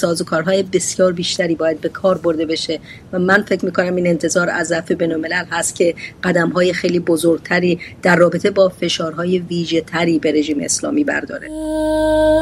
سازوکارهای بسیار بیشتری باید به کار برده بشه و من فکر میکنم این انتظار از ضعف بین‌الملل هست که قدم‌های خیلی بزرگتری در رابطه با فشارهای ویژه‌تری به رژیم اسلامی برداره.